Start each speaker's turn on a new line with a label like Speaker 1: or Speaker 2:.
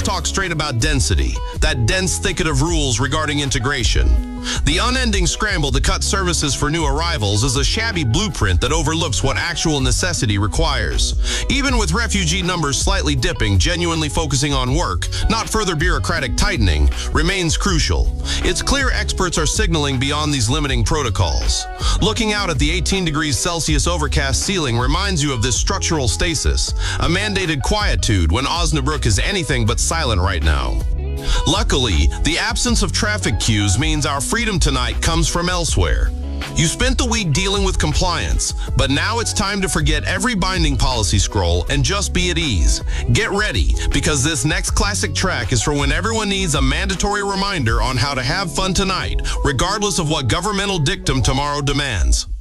Speaker 1: talk straight about density, that dense thicket of rules regarding integration. The unending scramble to cut services for new arrivals is a shabby blueprint that overlooks what actual necessity requires. Even with refugee numbers slightly dipping, genuinely focusing on work, not further bureaucratic tightening, remains crucial. It's clear experts are signaling beyond these limiting protocols. Looking out at the 18 degrees Celsius overcast ceiling reminds you of this structural stasis, a mandated quietude when Osnabrück is anything but silent right now. Luckily, the absence of traffic queues means our freedom tonight comes from elsewhere. You spent the week dealing with compliance, but now it's time to forget every binding policy scroll and just be at ease. Get ready, because this next classic track is for when everyone needs a mandatory reminder on how to have fun tonight, regardless of what governmental dictum tomorrow demands.